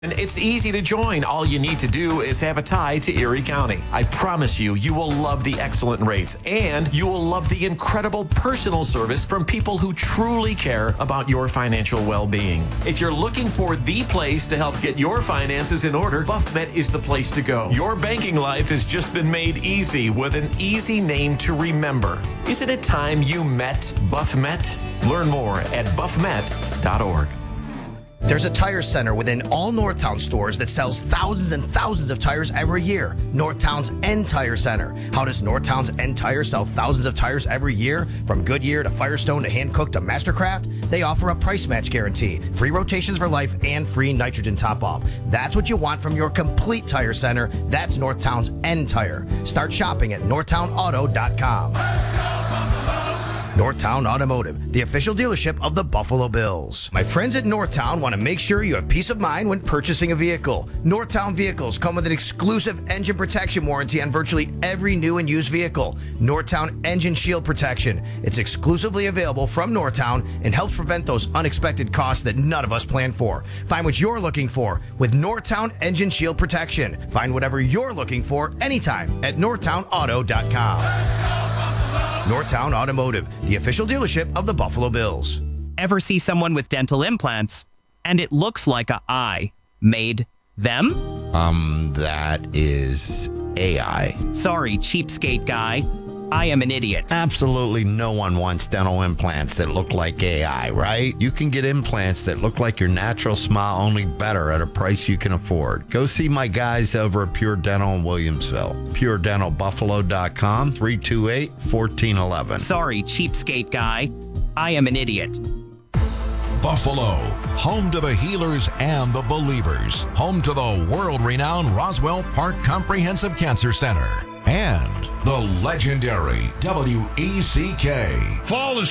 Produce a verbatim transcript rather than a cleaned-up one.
And it's easy to join. All you need to do is have a tie to Erie County. I promise you, you will love the excellent rates and you will love the incredible personal service from people who truly care about your financial well-being. If you're looking for the place to help get your finances in order, BuffMet is the place to go. Your banking life has just been made easy with an easy name to remember. Isn't it time you met BuffMet? Learn more at buff met dot org. There's a tire center within all Northtown stores that sells thousands and thousands of tires every year. Northtown's End Tire Center. How does Northtown's End Tire sell thousands of tires every year? From Goodyear to Firestone to Hankook to Mastercraft? They offer a price match guarantee, free rotations for life, and free nitrogen top-off. That's what you want from your complete tire center. That's Northtown's End Tire. Start shopping at northtown auto dot com. Northtown Automotive, the official dealership of the Buffalo Bills. My friends at Northtown want to make sure you have peace of mind when purchasing a vehicle. Northtown vehicles come with an exclusive engine protection warranty on virtually every new and used vehicle. Northtown Engine Shield Protection. It's exclusively available from Northtown and helps prevent those unexpected costs that none of us plan for. Find what you're looking for with Northtown Engine Shield Protection. Find whatever you're looking for anytime at northtown auto dot com. Northtown Automotive, the official dealership of the Buffalo Bills. Ever see someone with dental implants and it looks like a eye made them? Um, that is A I. Sorry, cheapskate guy. I am an idiot. Absolutely no one wants dental implants that look like A I, right? You can get implants that look like your natural smile, only better at a price you can afford. Go see my guys over at Pure Dental in Williamsville. pure dental buffalo dot com, three two eight, one four one one. Sorry, cheapskate guy. I am an idiot. Buffalo, home to the healers and the believers. Home to the world-renowned Roswell Park Comprehensive Cancer Center. And the legendary W E C K. Fall is